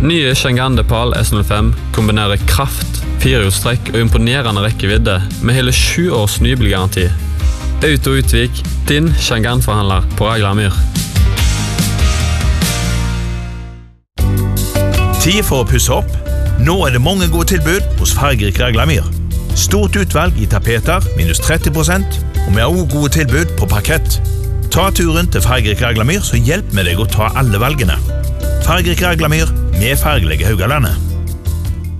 Nye Chang'an Depal S05 kombinerer kraft, 4-hjulstrekk og imponerende rekkevidde med hele 7 års nybilgaranti. Auto Utvik, din Chang'an-forhandler på Raglamyr. Tid for å pusse opp. Nå det mange gode tilbud hos Fargerik Raglamyr. Stort utvalg i tapeter, minus 30%, og vi har også gode tilbud på parkett. Ta turen til Fargerik Raglamyr, så hjelp med deg å ta alle valgene. Fargerik Raglamyr med Fargelige Haugalandet.